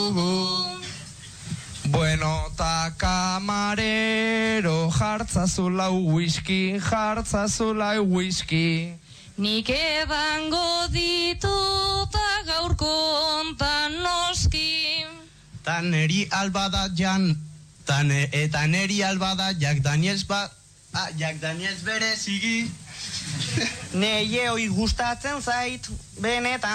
Bueno, ta kamarero, jartzazulau whisky. Nik edango ditut gaurko ontan noski. Ta neri albada eta neri albada Jack Daniels bere zigi. Neie hoi gustatzen zait, benetan.